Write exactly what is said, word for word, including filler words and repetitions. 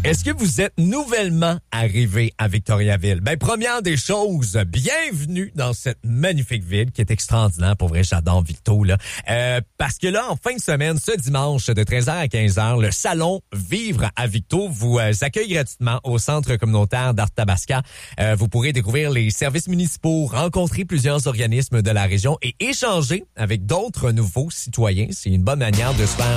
Est-ce que vous êtes nouvellement arrivé à Victoriaville? Ben, première des choses, bienvenue dans cette magnifique ville qui est extraordinaire. Pour vrai, j'adore Victo, là. Euh, parce que là, en fin de semaine, ce dimanche, de treize heures à quinze heures, le salon Vivre à Victo vous euh, accueille gratuitement au centre communautaire d'Arthabasca. Euh, vous pourrez découvrir les services municipaux, rencontrer plusieurs organismes de la région et échanger avec d'autres nouveaux citoyens. C'est une bonne manière de se faire